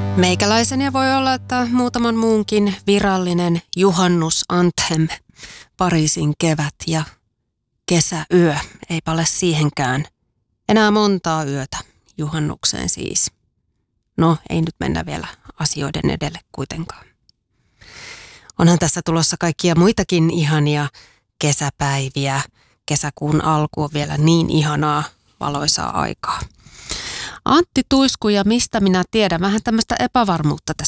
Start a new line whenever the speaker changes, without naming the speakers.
Meikäläisen ja voi olla, että muutaman muunkin virallinen juhannus-anthem, Pariisin kevät ja kesäyö. Eipä ole siihenkään enää montaa yötä juhannukseen siis. No, ei nyt mennä vielä asioiden edelle kuitenkaan. Onhan tässä tulossa kaikkia muitakin ihania kesäpäiviä. Kesäkuun alku on vielä niin ihanaa valoisaa aikaa. Antti Tuisku ja mistä minä tiedän, vähän tämmöistä epävarmuutta tässä